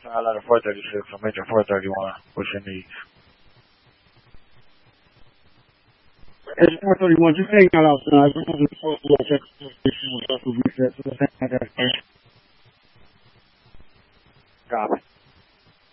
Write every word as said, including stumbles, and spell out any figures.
out of four thirty-six. I'm making four thirty-one. What's your need? It's four thirty-one. Just hang out outside. We're going to check the station. We'll reset. So let's hang out there.